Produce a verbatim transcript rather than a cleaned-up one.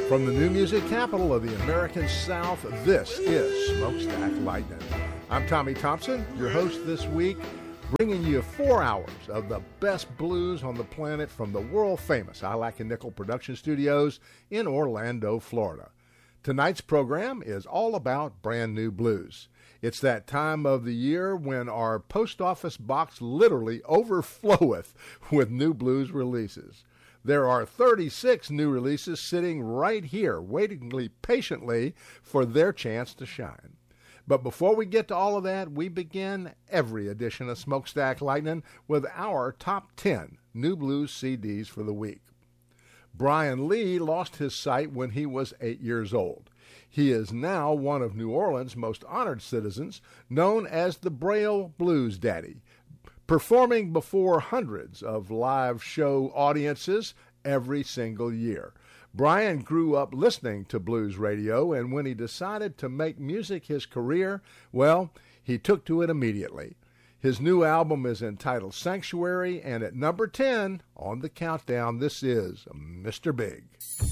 From the new music capital of the American South, this is Smokestack Lightning. I'm Tommy Thompson, your host this week, bringing you four hours of the best blues on the planet from the world-famous I Like a Nickel production studios in Orlando, Florida. Tonight's program is all about brand new blues. It's that time of the year when our post office box literally overfloweth with new blues releases. There are thirty-six new releases sitting right here, waiting patiently for their chance to shine. But before we get to all of that, we begin every edition of Smokestack Lightning with our top ten new blues C Ds for the week. Brian Lee lost his sight when he was eight years old. He is now one of New Orleans' most honored citizens, known as the Braille Blues Daddy, performing before hundreds of live show audiences every single year. Brian grew up listening to blues radio, and when he decided to make music his career, well, he took to it immediately. His new album is entitled Sanctuary, and at number ten on the countdown, this is Mister Big.